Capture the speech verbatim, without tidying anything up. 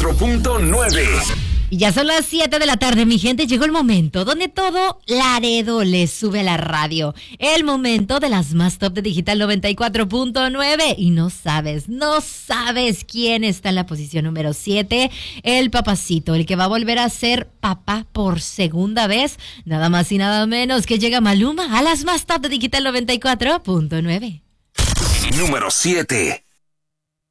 cuatro punto nueve. Y ya son las siete de la tarde, mi gente. Llegó el momento donde todo Laredo le sube a la radio. El momento de las más top de Digital noventa y cuatro punto nueve. Y no sabes, no sabes quién está en la posición número siete. El papacito, el que va a volver a ser papá por segunda vez. Nada más y nada menos que llega Maluma a las más top de Digital noventa y cuatro punto nueve. Número siete.